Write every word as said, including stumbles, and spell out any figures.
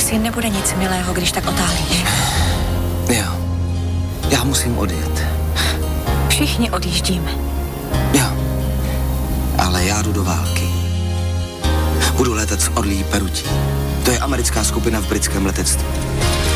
Asi nebude nic milého, když tak otálíš. Jo, já musím odjet. Všichni odjíždíme. Jo, ale já jdu do války. Budu letat s Orlí Perutí. To je americká skupina v britském letectví.